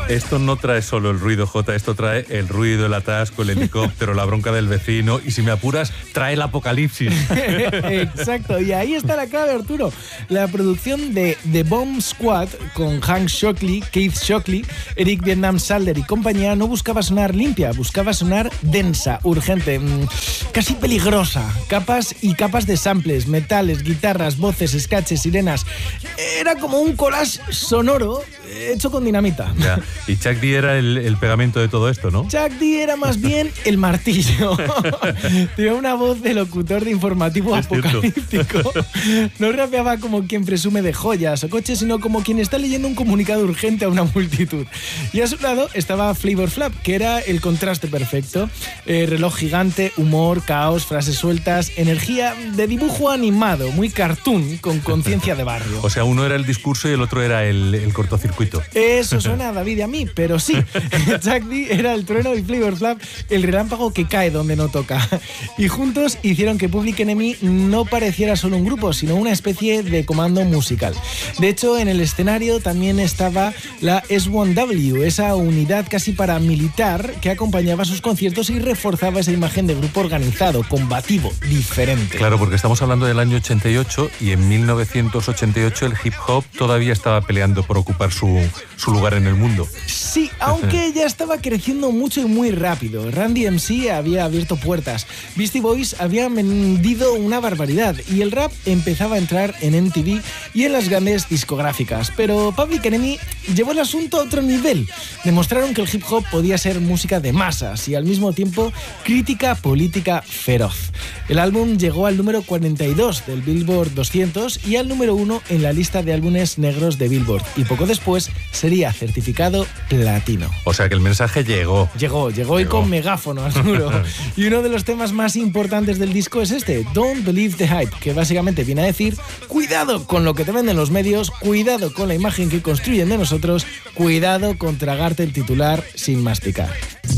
Esto no trae solo el ruido, Jota, esto trae el ruido, el atasco, el helicóptero, la bronca del vecino y, si me apuras, trae el apocalipsis. Exacto, y ahí está la clave, Arturo. La producción de The Bomb Squad con Hank Shocklee, Keith Shocklee, Eric Vietnam Salder y compañía no buscaba sonar limpia, buscaba sonar densa, urgente, casi peligrosa. Capas y capas de samples, metales, guitarras, voces, scratches, sirenas. Era como un collage sonoro hecho con dinamita. Ya. Y Chuck D era el pegamento de todo esto, ¿no? Chuck D era más bien el martillo. Tenía una voz de locutor de informativo apocalíptico. No rapeaba como quien presume de joyas o coches, sino como quien está leyendo un comunicado urgente a una multitud. Y a su lado estaba Flavor Flav, que era el contraste perfecto. Reloj gigante, humor, caos, frases sueltas, energía de dibujo animado, muy cartoon, con conciencia de barrio. O sea, uno era el discurso y el otro era el cortocircuito. Eso suena a David y a mí, pero sí. Chuck D era el trueno y Flavor Flav el relámpago que cae donde no toca. Y juntos hicieron que Public Enemy no pareciera solo un grupo, sino una especie de comando musical. De hecho, en el escenario también estaba la S1W, esa unidad casi paramilitar que acompañaba sus conciertos y reforzaba esa imagen de grupo organizado, combativo, diferente. Claro, porque estamos hablando del año 88 y en 1988 el hip hop todavía estaba peleando por ocupar su lugar en el mundo. Sí, aunque ya estaba creciendo mucho y muy rápido. Randy MC había abierto puertas, Beastie Boys había vendido una barbaridad y el rap empezaba a entrar en MTV y en las grandes discográficas. Pero Public Enemy llevó el asunto a otro nivel. Demostraron que el hip hop podía ser música de masas y al mismo tiempo crítica política feroz. El álbum llegó al número 42 del Billboard 200 y al número 1 en la lista de álbumes negros de Billboard, y poco después sería certificado platino. O sea que el mensaje llegó. Llegó y con megáfono, Arturo. Y uno de los temas más importantes del disco es este, Don't Believe the Hype, que básicamente viene a decir: cuidado con lo que te venden los medios, cuidado con la imagen que construyen de nosotros, cuidado con tragarte el titular sin masticar.